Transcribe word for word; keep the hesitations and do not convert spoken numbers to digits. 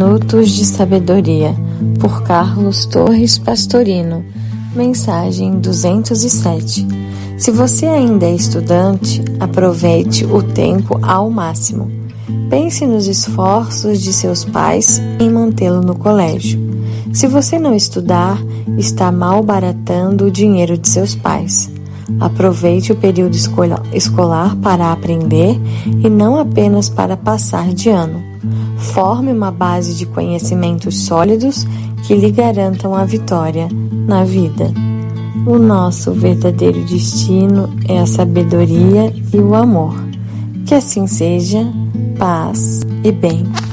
Minutos de Sabedoria, por Carlos Torres Pastorino. Mensagem duzentos e sete. Se você ainda é estudante, aproveite o tempo ao máximo. Pense nos esforços de seus pais em mantê-lo no colégio. Se você não estudar, está malbaratando o dinheiro de seus pais. Aproveite o período escolar para aprender e não apenas para passar de ano. Forme uma base de conhecimentos sólidos que lhe garantam a vitória na vida. O nosso verdadeiro destino é a sabedoria e o amor. Que assim seja, paz e bem.